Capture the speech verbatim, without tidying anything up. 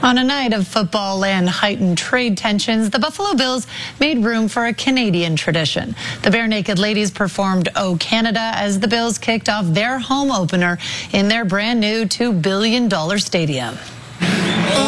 On a night of football and heightened trade tensions, the Buffalo Bills made room for a Canadian tradition. The Bare Naked Ladies performed "O Canada" as the Bills kicked off their home opener in their brand new two billion dollar stadium.